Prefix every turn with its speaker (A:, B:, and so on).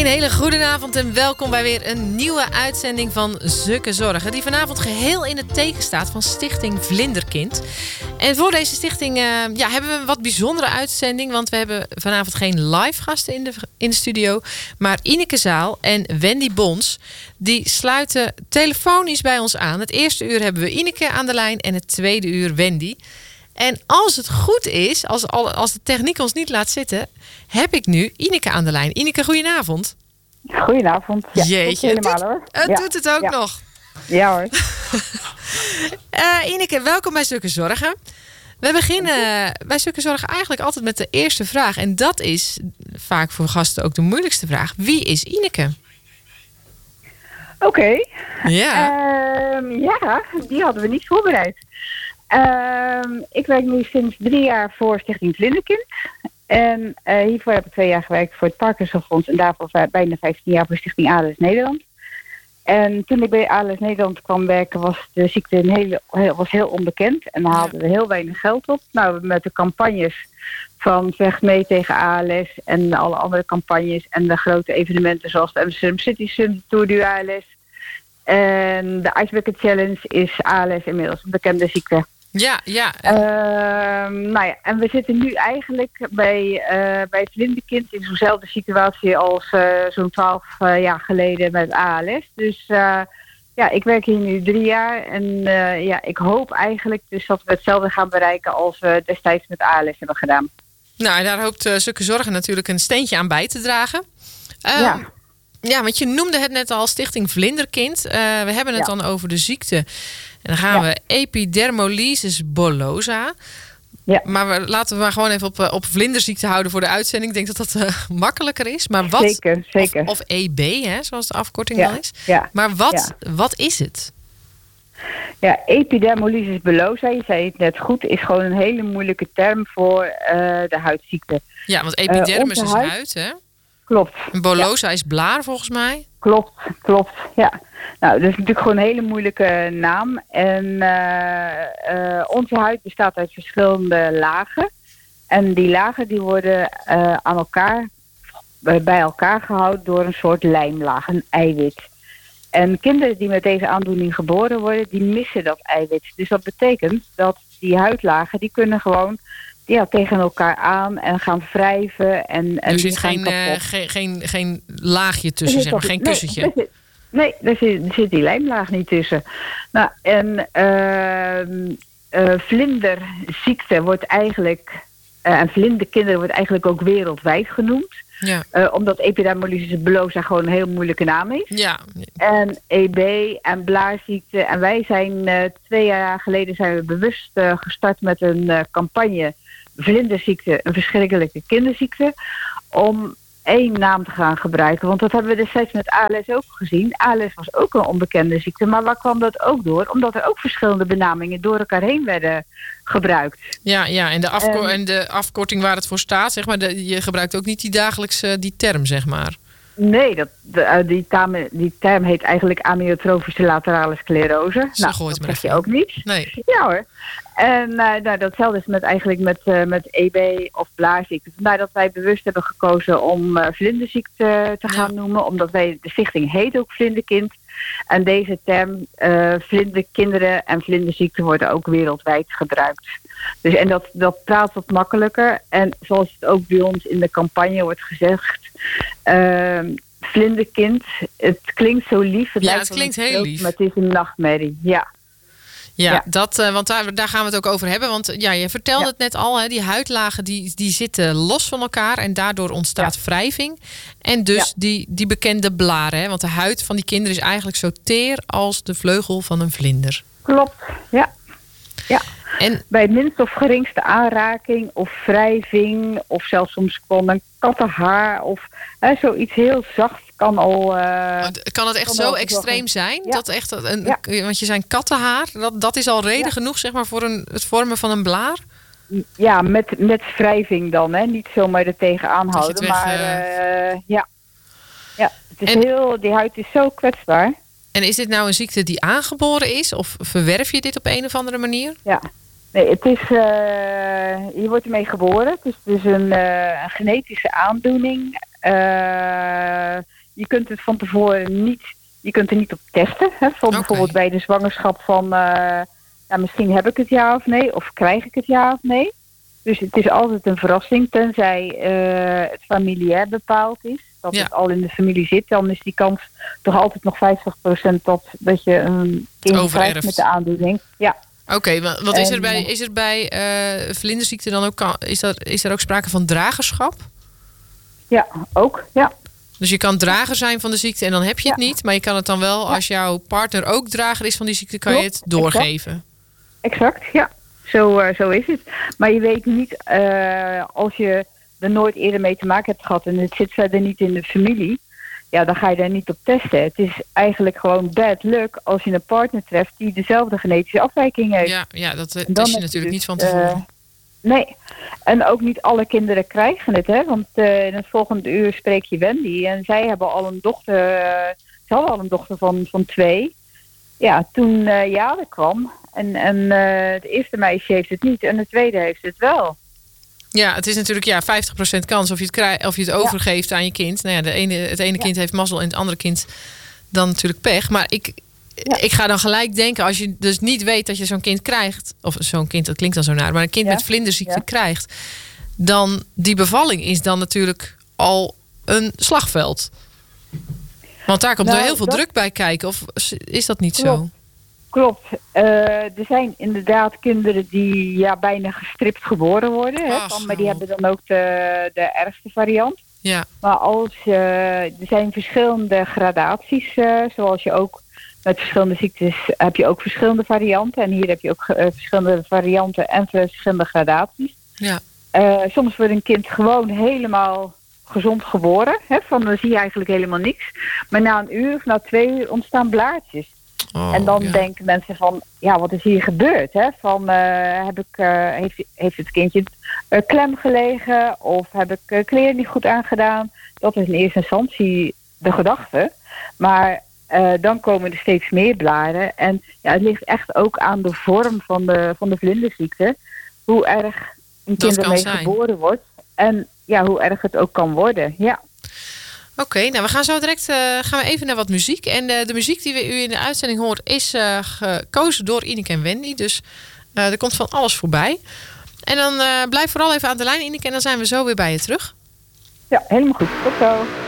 A: hele goede avond en welkom bij weer een nieuwe uitzending van Zukke Zorgen. Die vanavond geheel in het teken staat van Stichting Vlinderkind. En voor deze stichting hebben we een wat bijzondere uitzending. Want we hebben vanavond geen live gasten in de studio. Maar Ineke Zaal en Wendy Bons, die sluiten telefonisch bij ons aan. Het eerste uur hebben we Ineke aan de lijn en het tweede uur Wendy. En als het goed is, als de techniek ons niet laat zitten, heb ik nu Ineke aan de lijn. Ineke, goedenavond.
B: Goedenavond. Ja,
A: jeetje,
B: helemaal hoor.
A: Het doet het ook nog.
B: Ja hoor.
A: Ineke, welkom bij Zukke Zorgen. We beginnen bij Zukke Zorgen eigenlijk altijd met de eerste vraag. En dat is vaak voor gasten ook de moeilijkste vraag. Wie is Ineke?
B: Oké.
A: Ja.
B: Die hadden we niet voorbereid. Ik werk nu sinds 3 jaar voor Stichting Vlinderkind. En hiervoor heb ik 2 jaar gewerkt voor het Parkinsonfonds en daarvoor bijna 15 jaar voor Stichting ALS Nederland. En toen ik bij ALS Nederland kwam werken was de ziekte heel onbekend. En daar haalden we heel weinig geld op. Nou, met de campagnes van Vecht mee tegen ALS en alle andere campagnes en de grote evenementen zoals de Amsterdam City Sun, Tour du ALS. En de Ice Bucket Challenge is ALS inmiddels een bekende ziekte.
A: Ja.
B: En we zitten nu eigenlijk bij het Vlinderkind in zo'nzelfde situatie als zo'n 12 jaar geleden met ALS. Dus ik werk hier nu 3 jaar en ik hoop eigenlijk dus dat we hetzelfde gaan bereiken als we destijds met ALS hebben gedaan.
A: Nou, daar hoopt Zukke Zorgen natuurlijk een steentje aan bij te dragen. Ja, want je noemde het net al, Stichting Vlinderkind. We hebben het dan over de ziekte. En dan gaan we epidermolysis bullosa. Ja. Maar laten we maar gewoon even op vlinderziekte houden voor de uitzending. Ik denk dat dat makkelijker is. Maar wat, zeker. Of EB, hè, zoals de afkorting wel is. Ja. Maar wat is het?
B: Ja, epidermolysis bullosa, je zei het net goed, is gewoon een hele moeilijke term voor de huidziekte.
A: Ja, want epidermis is huid, hè?
B: Klopt.
A: En bullosa is blaar, volgens mij.
B: Klopt, ja. Nou, dat is natuurlijk gewoon een hele moeilijke naam. En onze huid bestaat uit verschillende lagen. En die lagen die worden bij elkaar gehouden door een soort lijmlaag, een eiwit. En kinderen die met deze aandoening geboren worden, die missen dat eiwit. Dus dat betekent dat die huidlagen, die kunnen gewoon tegen elkaar aan en gaan wrijven. En
A: er zit geen laagje tussen, zeg maar, geen kussentje.
B: Nee, er zit die lijmlaag niet tussen. Nou, en vlinderziekte wordt eigenlijk, en vlinderkinderen wordt eigenlijk ook wereldwijd genoemd. Ja. Omdat epidermolysis bullosa gewoon een heel moeilijke naam is. Ja. En EB en blaarziekte. En wij zijn 2 jaar geleden zijn we bewust gestart met een campagne vlinderziekte, een verschrikkelijke kinderziekte, om 1 naam te gaan gebruiken. Want dat hebben we destijds met ALS ook gezien. ALS was ook een onbekende ziekte. Maar waar kwam dat ook door? Omdat er ook verschillende benamingen door elkaar heen werden gebruikt. Ja, en de afkorting waar het voor staat, zeg maar, je gebruikt ook niet die term, zeg maar. Nee, die term heet eigenlijk amyotrofische laterale sclerose. Dat zeg je ook niet. Nee. Ja hoor. En datzelfde is met EB of blaarziekte. Vandaar dat wij bewust hebben gekozen om vlinderziekte te gaan noemen. Omdat de stichting heet ook Vlinderkind. En deze term, vlinderkinderen en vlinderziekte, worden ook wereldwijd gebruikt. Dus, en dat praat wat makkelijker. En zoals het ook bij ons in de campagne wordt gezegd, vlinderkind, het klinkt zo lief.
A: Het klinkt heel lief.
B: Maar het is een nachtmerrie,
A: Ja, want daar gaan we het ook over hebben. Want je vertelde het net al, hè, die huidlagen die zitten los van elkaar en daardoor ontstaat wrijving. En dus die bekende blaren. Hè, want de huid van die kinderen is eigenlijk zo teer als de vleugel van een vlinder.
B: Klopt, ja. En bij minst of geringste aanraking of wrijving of zelfs soms gewoon een kattenhaar of zoiets heel zacht kan al...
A: kan het echt zo extreem zijn? Ja. Dat echt want je zei kattenhaar, dat is al reden genoeg, zeg maar, voor het vormen van een blaar?
B: Ja, met wrijving dan, hè. Niet zomaar er tegenaan houden, het is die huid is zo kwetsbaar.
A: En is dit nou een ziekte die aangeboren is? Of verwerf je dit op een of andere manier?
B: Ja. Nee, het is, je wordt ermee geboren. Het is dus een genetische aandoening. je kunt het van tevoren niet... Je kunt er niet op testen. Hè? Bijvoorbeeld bij de zwangerschap van... misschien heb ik het ja of nee. Of krijg ik het ja of nee. Dus het is altijd een verrassing. Tenzij het familiair bepaald is. Dat het al in de familie zit. Dan is die kans toch altijd nog 50% dat je een kind krijgt met de aandoening. Ja.
A: Oké, wat is er bij vlinderziekte dan ook... Is er ook sprake van dragerschap?
B: Ja, ook. Ja.
A: Dus je kan drager zijn van de ziekte en dan heb je het niet. Maar je kan het dan wel, als jouw partner ook drager is van die ziekte... kan je het doorgeven.
B: Exact, ja. Zo is het. Maar je weet niet, als je er nooit eerder mee te maken hebt gehad... en het zit verder niet in de familie... ja, dan ga je daar niet op testen. Het is eigenlijk gewoon bad luck als je een partner treft... die dezelfde genetische afwijking heeft.
A: Ja, dat is je natuurlijk niet van tevoren.
B: Nee, en ook niet alle kinderen krijgen het, hè. Want in het volgende uur spreek je Wendy... en zij hebben al een dochter... ze hadden al een dochter van 2... Ja, toen Jade kwam en het eerste meisje heeft het niet en de tweede heeft het wel.
A: Ja, het is natuurlijk 50% kans of je het overgeeft aan je kind. Nou ja, het ene kind heeft mazzel en het andere kind dan natuurlijk pech. Maar ik ga dan gelijk denken, als je dus niet weet dat je zo'n kind krijgt... of zo'n kind, dat klinkt dan zo naar, maar een kind met vlinderziekte krijgt... dan die bevalling is dan natuurlijk al een slagveld. Want daar komt er heel veel druk bij kijken. Of is dat niet zo?
B: Klopt. Er zijn inderdaad kinderen die bijna gestript geboren worden. Hè, maar die hebben dan ook de ergste variant.
A: Ja.
B: Maar er zijn verschillende gradaties. Zoals je ook met verschillende ziektes heb je ook verschillende varianten. En hier heb je ook verschillende varianten en verschillende gradaties.
A: Ja.
B: Soms wordt een kind gewoon helemaal... gezond geboren. Hè, dan zie je eigenlijk helemaal niks. Maar na een uur of na 2 uur ontstaan blaartjes. En dan denken mensen van... ja, wat is hier gebeurd? Hè? Van, heeft het kindje klem gelegen? Of heb ik kleren niet goed aangedaan? Dat is in eerste instantie de gedachte. Maar dan komen er steeds meer blaren. En het ligt echt ook aan de vorm van de vlinderziekte. Hoe erg een kind ermee geboren wordt. En hoe erg het ook kan worden, ja.
A: Oké, nou we gaan zo direct gaan we even naar wat muziek. En de muziek die u in de uitzending hoort is gekozen door Ineke en Wendy. Dus er komt van alles voorbij. En dan blijf vooral even aan de lijn, Ineke, en dan zijn we zo weer bij je terug.
B: Ja, helemaal goed. Tot zo.